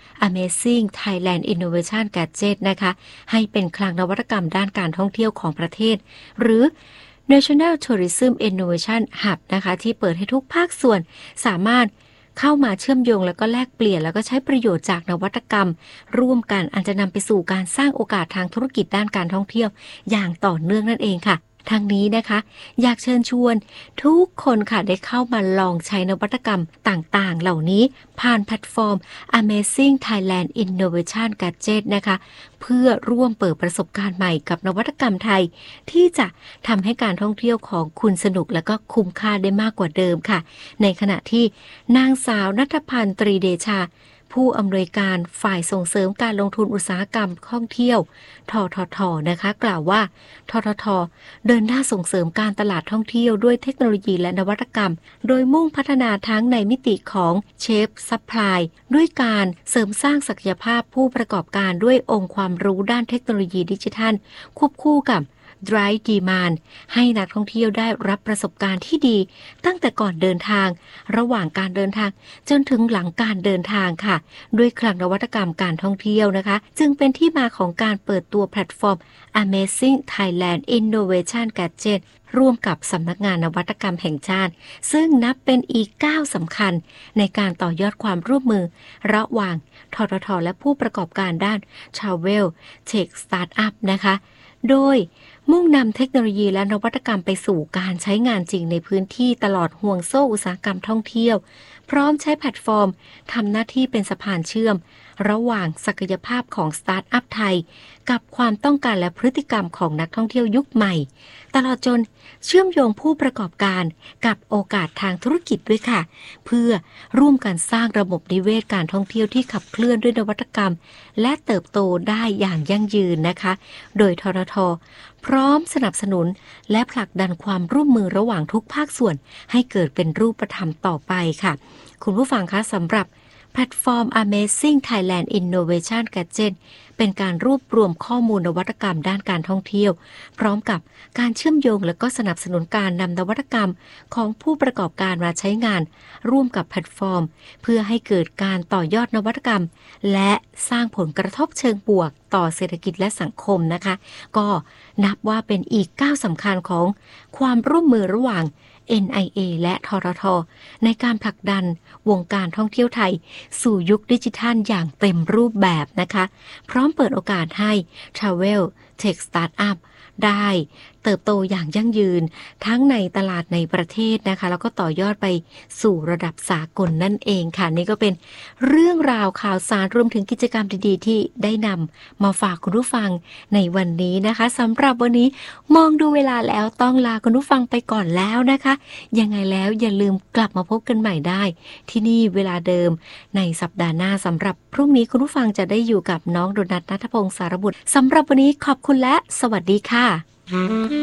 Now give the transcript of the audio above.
Amazing Thailand Innovation Gadget นะคะให้เป็นคลังนวัตกรรมด้านการท่องเที่ยวของประเทศหรือ National Tourism Innovation Hub นะคะที่เปิดให้ทุกภาคส่วนสามารถเข้ามาเชื่อมโยงแล้วก็แลกเปลี่ยนแล้วก็ใช้ประโยชน์จากนวัตกรรมร่วมกันอันจะนำไปสู่การสร้างโอกาสทางธุรกิจด้านการท่องเที่ยวอย่างต่อเนื่องนั่นเองค่ะทางนี้นะคะอยากเชิญชวนทุกคนค่ะได้เข้ามาลองใช้นวัตกรรมต่างๆเหล่านี้ผ่านแพลตฟอร์ม Amazing Thailand Innovation Gadget นะคะเพื่อร่วมเปิดประสบการณ์ใหม่กับนวัตกรรมไทยที่จะทำให้การท่องเที่ยวของคุณสนุกและก็คุ้มค่าได้มากกว่าเดิมค่ะในขณะที่นางสาวณัฐพันธ์ตรีเดชาผู้อำนวยการฝ่ายส่งเสริมการลงทุนอุตสาหกรรมท่องเที่ยวทททนะคะกล่าวว่าทททเดินหน้าส่งเสริมการตลาดท่องเที่ยวด้วยเทคโนโลยีและนวัตกรรมโดยมุ่งพัฒนาทั้งในมิติของเชฟซัพพลายด้วยการเสริมสร้างศักยภาพผู้ประกอบการด้วยองค์ความรู้ด้านเทคโนโลยีดิจิทัลควบคู่กับDrive Demand ให้นักท่องเที่ยวได้รับประสบการณ์ที่ดีตั้งแต่ก่อนเดินทางระหว่างการเดินทางจนถึงหลังการเดินทางค่ะด้วยคลังนวัตกรรมการท่องเที่ยวนะคะจึงเป็นที่มาของการเปิดตัวแพลตฟอร์ม Amazing Thailand Innovation Gadget ร่วมกับสำนักงานนวัตกรรมแห่งชาติซึ่งนับเป็นอีกก้าวสำคัญในการต่อยอดความร่วมมือระหว่างทททและผู้ประกอบการด้าน Travel Tech Startup นะคะโดยมุ่งนำเทคโนโลยีและนวัตกรรมไปสู่การใช้งานจริงในพื้นที่ตลอดห่วงโซ่อุตสาหกรรมท่องเที่ยวพร้อมใช้แพลตฟอร์มทำหน้าที่เป็นสะพานเชื่อมระหว่างศักยภาพของสตาร์ทอัพไทยกับความต้องการและพฤติกรรมของนักท่องเที่ยวยุคใหม่ตลอดจนเชื่อมโยงผู้ประกอบการกับโอกาสทางธุรกิจด้วยค่ะเพื่อร่วมกันสร้างระบบนิเวศการท่องเที่ยวที่ขับเคลื่อนด้วยนวัตกรรมและเติบโตได้อย่างยั่งยืนนะคะโดยทททพร้อมสนับสนุนและผลักดันความร่วมมือระหว่างทุกภาคส่วนให้เกิดเป็นรูปธรรมต่อไปค่ะคุณผู้ฟังคะสำหรับแพลตฟอร์ม Amazing Thailand Innovation Gadget เป็นการรวบรวมข้อมูลนวัตกรรมด้านการท่องเที่ยวพร้อมกับการเชื่อมโยงและก็สนับสนุนการนำนวัตกรรมของผู้ประกอบการมาใช้งานร่วมกับแพลตฟอร์มเพื่อให้เกิดการต่อยอดนวัตกรรมและสร้างผลกระทบเชิงบวกต่อเศรษฐกิจและสังคมนะคะก็นับว่าเป็นอีกก้าวสำคัญของความร่วมมือระหว่างNIA และทททในการผลักดันวงการท่องเที่ยวไทยสู่ยุคดิจิทัลอย่างเต็มรูปแบบนะคะพร้อมเปิดโอกาสให้ Travel Tech Startup ได้เติบโตอย่างยั่งยืนทั้งในตลาดในประเทศนะคะแล้วก็ต่อยอดไปสู่ระดับสากลนั่นเองค่ะนี่ก็เป็นเรื่องราวข่าวสารรวมถึงกิจกรรมดีๆที่ได้นำมาฝากคุณผู้ฟังในวันนี้นะคะสำหรับวันนี้มองดูเวลาแล้วต้องลาคุณผู้ฟังไปก่อนแล้วนะคะยังไงแล้วอย่าลืมกลับมาพบกันใหม่ได้ที่นี่เวลาเดิมในสัปดาห์หน้าสำหรับพรุ่งนี้คุณผู้ฟังจะได้อยู่กับน้องโดนัท ณัฐพงษ์สารบุตรสำหรับวันนี้ขอบคุณและสวัสดีค่ะ